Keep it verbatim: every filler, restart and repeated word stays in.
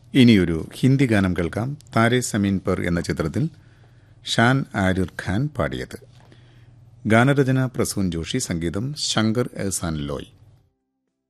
ഇനിയൊരു ഹിന്ദി ഗാനം കേൾക്കാം. താരെ സമീൻ പർ എന്ന ചിത്രത്തിൽ ഷാൻ ആരിർ ഖാൻ പാടിയത്. ഗാനരചന പ്രസൂൻ ജോഷി, സംഗീതം ശങ്കർ എഹ്സാൻ ലോയ്.